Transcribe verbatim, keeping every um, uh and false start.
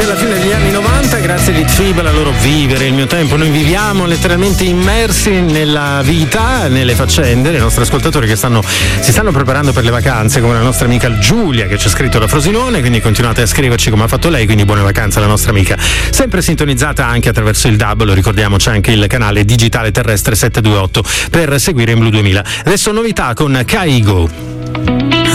della fine degli anni novanta, grazie agli T-Fib, alla loro Vivere il mio tempo. Noi viviamo letteralmente immersi nella vita, nelle faccende dei nostri ascoltatori che stanno, si stanno preparando per le vacanze, come la nostra amica Giulia che ci ha scritto da Frosinone, quindi continuate a scriverci come ha fatto lei, quindi buone vacanze alla nostra amica. Sempre sintonizzata anche attraverso il D A B, lo ricordiamo, c'è anche il canale digitale terrestre settecentoventotto per seguire in Blu duemila. Adesso novità con Kaigo.